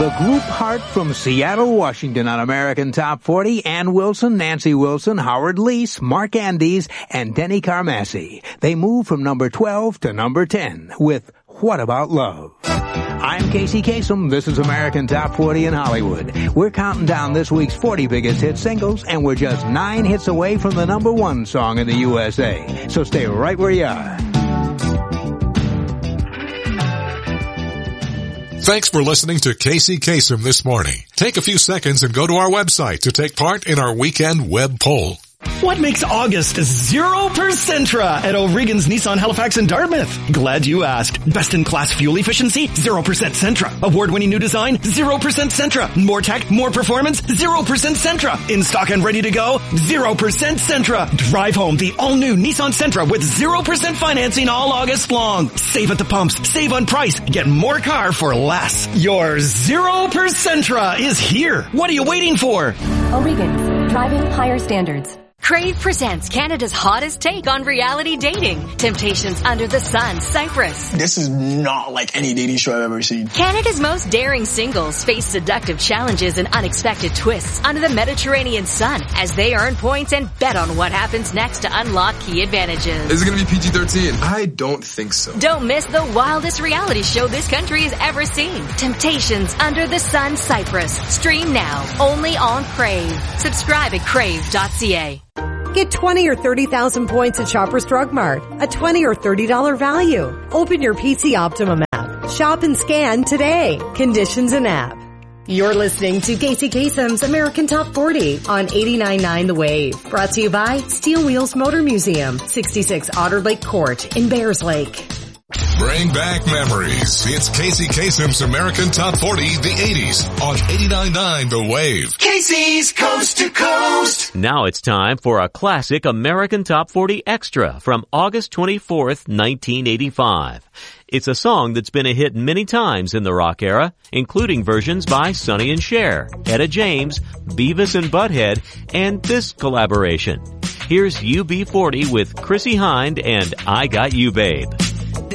The group Heart from Seattle, Washington on American Top 40, Ann Wilson, Nancy Wilson, Howard Leese, Mark Andes, and Denny Carmassi. They move from number 12 to number 10 with What About Love? I'm Casey Kasem. This is American Top 40 in Hollywood. We're counting down this week's 40 biggest hit singles, and we're just 9 hits away from the number 1 song in the USA. So stay right where you are. Thanks for listening to Casey Kasem this morning. Take a few seconds and go to our website to take part in our weekend web poll. What makes August 0%ra at O'Regan's Nissan Halifax and Dartmouth? Glad you asked. Best-in-class fuel efficiency? 0% Sentra. Award-winning new design? 0% Sentra. More tech, more performance? 0% Sentra. In stock and ready to go? 0% Sentra. Drive home the all-new Nissan Sentra with 0% financing all August long. Save at the pumps. Save on price. Get more car for less. Your 0% Sentra is here. What are you waiting for? O'Regan's. Driving higher standards. Crave presents Canada's hottest take on reality dating. Temptations Under the Sun, Cyprus. This is not like any dating show I've ever seen. Canada's most daring singles face seductive challenges and unexpected twists under the Mediterranean sun as they earn points and bet on what happens next to unlock key advantages. Is it going to be PG-13? I don't think so. Don't miss the wildest reality show this country has ever seen. Temptations Under the Sun, Cyprus. Stream now, only on Crave. Subscribe at crave.ca. Get 20 or 30,000 points at Shoppers Drug Mart, a $20 or $30 value. Open your PC Optimum app. Shop and scan today. Conditions and app. You're listening to Casey Kasem's American Top 40 on 89.9 The Wave. Brought to you by Steel Wheels Motor Museum, 66 Otter Lake Court in Bears Lake. Bring back memories. It's Casey Kasem's American Top 40, the 80s on 89.9 The Wave. Casey's Coast to Coast. Now it's time for a classic American Top 40 Extra from August 24th, 1985. It's a song that's been a hit many times in the rock era, including versions by Sonny and Cher, Etta James, Beavis and Butthead, and this collaboration. Here's UB40 with Chrissie Hynde and I Got You Babe.